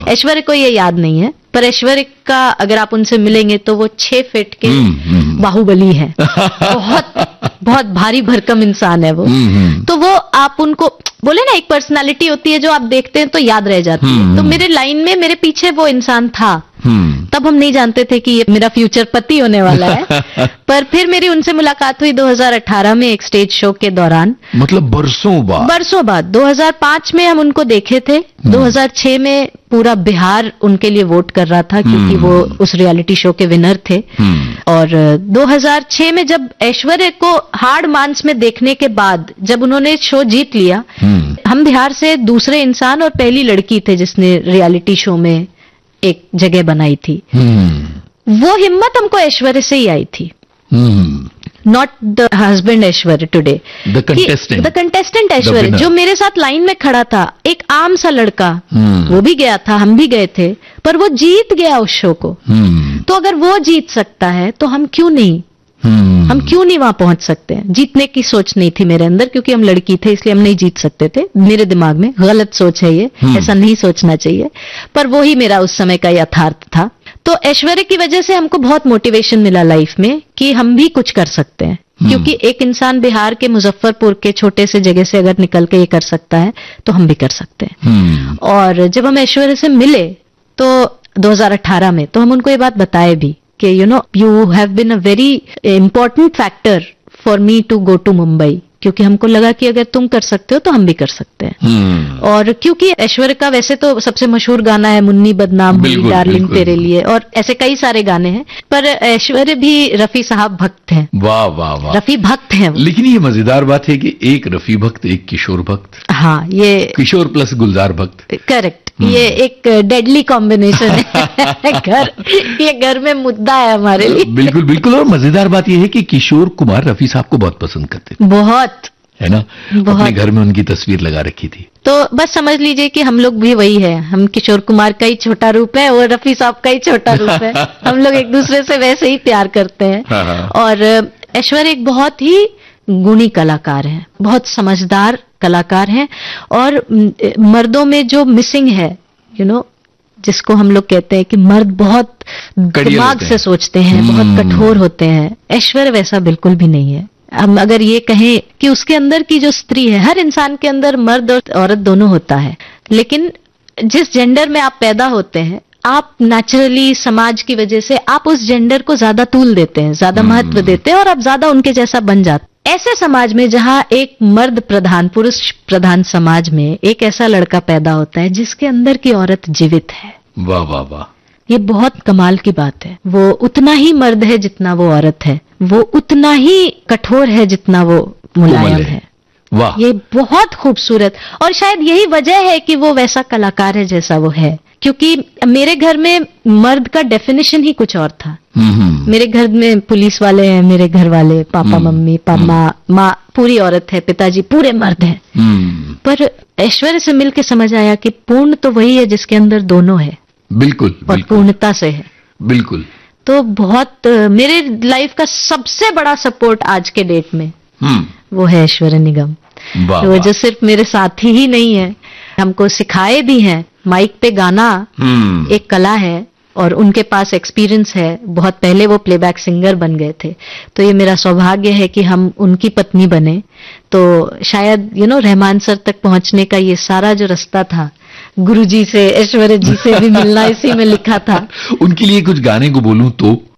ऐश्वर्य को ये याद नहीं है, पर ऐश्वर्य का अगर आप उनसे मिलेंगे तो वो 6 फीट के बाहुबली है। बहुत बहुत भारी भरकम इंसान है वो। तो वो आप उनको बोले ना, एक पर्सनालिटी होती है जो आप देखते हैं तो याद रह जाती है। तो मेरे लाइन में मेरे पीछे वो इंसान था। तब हम नहीं जानते थे कि ये मेरा फ्यूचर पति होने वाला है। पर फिर मेरी उनसे मुलाकात हुई 2018 में एक स्टेज शो के दौरान। मतलब बरसों बाद 2005 में हम उनको देखे थे। 2006 में पूरा बिहार उनके लिए वोट कर रहा था क्योंकि वो उस रियलिटी शो के विनर थे। और 2006 में जब ऐश्वर्य को हार्ड मांस में देखने के बाद जब उन्होंने शो जीत लिया, हम बिहार से दूसरे इंसान और पहली लड़की थे जिसने रियलिटी शो में एक जगह बनाई थी। वो हिम्मत हमको ऐश्वर्य से ही आई थी। Not the husband Aishwarya today, the contestant ऐश्वर्य जो मेरे साथ लाइन में खड़ा था, एक आम सा लड़का। वो भी गया था, हम भी गए थे, पर वो जीत गया उस शो को। तो अगर वो जीत सकता है तो हम क्यों नहीं वहां पहुंच सकते हैं? जीतने की सोच नहीं थी मेरे अंदर, क्योंकि हम लड़की थे इसलिए हम नहीं जीत सकते थे। मेरे दिमाग में गलत सोच है ये, ऐसा नहीं सोचना चाहिए, पर वो ही मेरा उस समय का यथार्थ था। तो ऐश्वर्य की वजह से हमको बहुत मोटिवेशन मिला लाइफ में कि हम भी कुछ कर सकते हैं। क्योंकि एक इंसान बिहार के मुजफ्फरपुर के छोटे से जगह से अगर निकल के ये कर सकता है तो हम भी कर सकते हैं। और जब हम ऐश्वर्य से मिले तो 2018 में, तो हम उनको ये बात बताए भी कि you have been a very important factor for me to go to Mumbai, क्योंकि हमको लगा कि अगर तुम कर सकते हो तो हम भी कर सकते हैं। और क्योंकि ऐश्वर्य का वैसे तो सबसे मशहूर गाना है मुन्नी बदनाम हुई डार्लिंग तेरे लिए, और ऐसे कई सारे गाने हैं, पर ऐश्वर्य भी रफी साहब भक्त हैं। वाह वाह वाह, रफी भक्त हैं। लेकिन ये मजेदार बात है कि एक रफी भक्त, एक किशोर भक्त। हाँ, ये किशोर प्लस गुलजार भक्त। करेक्ट, ये एक डेडली कॉम्बिनेशन है। ये घर में मुद्दा है हमारे लिए। बिल्कुल बिल्कुल। और मजेदार बात यह है कि किशोर कुमार रफी साहब को बहुत पसंद करते थे। बहुत, है ना, अपने घर में उनकी तस्वीर लगा रखी थी। तो बस समझ लीजिए कि हम लोग भी वही है। हम किशोर कुमार का ही छोटा रूप है और रफी साहब का ही छोटा रूप है। हम लोग एक दूसरे से वैसे ही प्यार करते हैं। और ऐश्वर्य एक बहुत ही गुणी कलाकार हैं, बहुत समझदार कलाकार हैं। और मर्दों में जो मिसिंग है, जिसको हम लोग कहते हैं कि मर्द बहुत दिमाग से सोचते हैं, बहुत कठोर होते हैं, ऐश्वर्य वैसा बिल्कुल भी नहीं है। हम अगर ये कहें कि उसके अंदर की जो स्त्री है, हर इंसान के अंदर मर्द और औरत दोनों होता है, लेकिन जिस जेंडर में आप पैदा होते हैं, आप नेचुरली समाज की वजह से आप उस जेंडर को ज्यादा तूल देते हैं, ज्यादा महत्व देते हैं और आप ज्यादा उनके जैसा बन जाते हैं। ऐसे समाज में जहां एक मर्द प्रधान, पुरुष प्रधान समाज में एक ऐसा लड़का पैदा होता है जिसके अंदर की औरत जीवित है। वाह वाह वाह, ये बहुत कमाल की बात है। वो उतना ही मर्द है जितना वो औरत है, वो उतना ही कठोर है जितना वो मुलायम है। वाह, ये बहुत खूबसूरत, और शायद यही वजह है कि वो वैसा कलाकार है जैसा वो है। क्योंकि मेरे घर में मर्द का डेफिनेशन ही कुछ और था। मेरे घर में पुलिस वाले हैं, मेरे घर वाले, पापा मम्मी, माँ पूरी औरत है, पिताजी पूरे मर्द हैं। पर ऐश्वर्य से मिलके समझ आया कि पूर्ण तो वही है जिसके अंदर दोनों है। बिल्कुल, और पूर्णता से है। बिल्कुल। तो बहुत मेरे लाइफ का सबसे बड़ा सपोर्ट आज के डेट में वो है ऐश्वर्य निगम। वो जो सिर्फ मेरे साथी ही नहीं है, हमको सिखाए भी हैं। माइक पे गाना एक कला है और उनके पास एक्सपीरियंस है। बहुत पहले वो प्लेबैक सिंगर बन गए थे, तो ये मेरा सौभाग्य है कि हम उनकी पत्नी बने। तो शायद रहमान सर तक पहुंचने का ये सारा जो रास्ता था, गुरुजी से, ऐश्वर्य जी से भी मिलना इसी में लिखा था। उनके लिए कुछ गाने को बोलूं तो